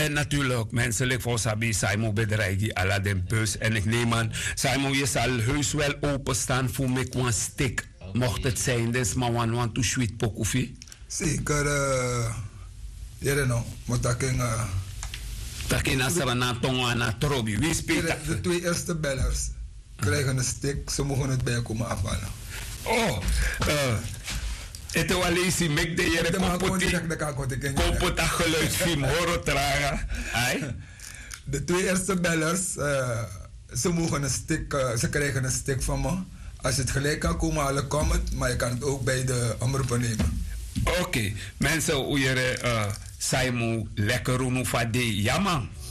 En natuurlijk menselijk voor Sabi, Simon bedrijf ala den bus. En ik neem aan, Simon, je zal heus wel openstaan voor me een stick. Mocht het zijn, dus maar want to sweet pokoefie. Zeker, maar dat kan... Takin asarana tonga na trobi. Wie speelt dat? De 2 eerste bellers krijgen een stick, ze mogen het bij komen afhalen. Oh, het is alleen si mek de jere kompota geluidsfilm horen traga. De 2 eerste bellers, ze mogen een stick, ze krijgen een stick van me. Als je het gelijk kan komen halen, kom het, maar je kan het ook bij de omroepen nemen. Oké, mensen, hoe je Simon lekker roen van de jammer.